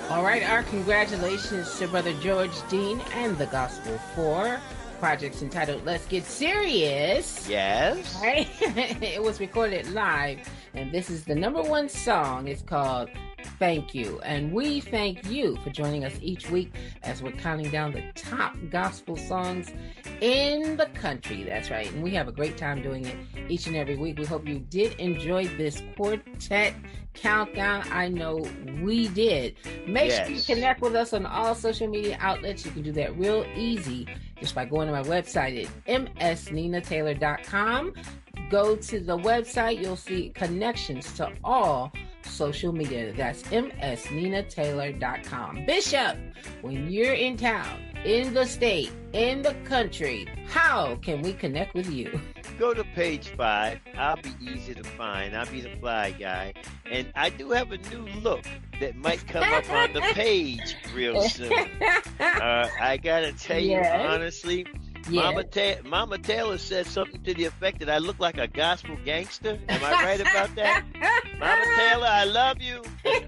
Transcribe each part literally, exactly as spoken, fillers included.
All right, our congratulations to Brother George Dean and the Gospel for projects entitled Let's Get Serious. Yes. Right? It was recorded live, and this is the number one song. It's called Thank You. And we thank you for joining us each week as we're counting down the top gospel songs in the country. That's right. And we have a great time doing it each and every week. We hope you did enjoy this quartet countdown. I know we did. Make Yes. sure you connect with us on all social media outlets. You can do that real easy just by going to my website at m s nina taylor dot com. Go to the website. You'll see connections to all social media. That's m s nina taylor dot com. Bishop, when you're in town, in the state, in the country, how can we connect with you? Go to page five. I'll be easy to find. I'll be the fly guy. And I do have a new look that might come up on the page real soon. Uh, I got to tell you, Yes. honestly, Yes. Mama, Ta- Mama Taylor said something to the effect that I look like a gospel gangster. Am I right about that? Mama Taylor, I love you.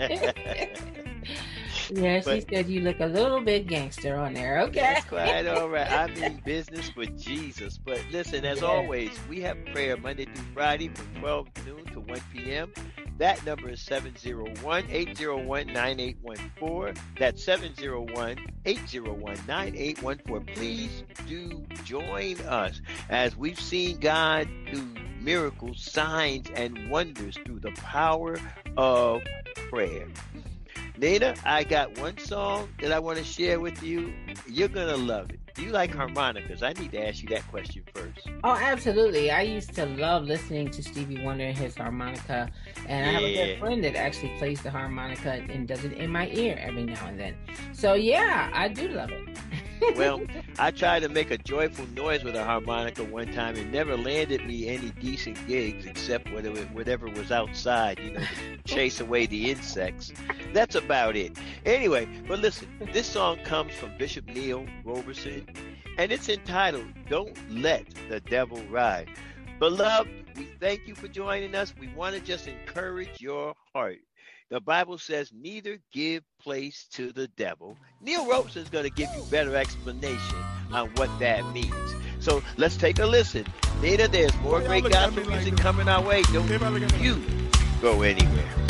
Yeah, she But- said you look a little bit gangster on there. Okay. That's quite all right. I mean business for Jesus. But listen, as Yeah. always, we have prayer Monday through Friday from twelve noon to one p.m. That number is seven oh one, eight oh one, nine eight one four. That's seven oh one, eight oh one, nine eight one four. Please do join us as we've seen God do miracles, signs, and wonders through the power of prayer. Nina, I got one song that I want to share with you. You're going to love it. Do you like harmonicas? I need to ask you that question first. Oh, absolutely. I used to love listening to Stevie Wonder and his harmonica. And I have a Yeah. good friend that actually plays the harmonica and does it in my ear every now and then. So, yeah, I do love it. Well, I tried to make a joyful noise with a harmonica one time and never landed me any decent gigs except whatever, whatever was outside, you know, to chase away the insects. That's about it. Anyway, but listen, this song comes from Bishop Neil Roberson, and it's entitled, Don't Let the Devil Ride. Beloved, we thank you for joining us. We want to just encourage your heart. The Bible says, neither give place to the devil. Neil Robeson is going to give you better explanation on what that means. So let's take a listen. Nina, there's more great gospel music coming our way. Don't you go anywhere.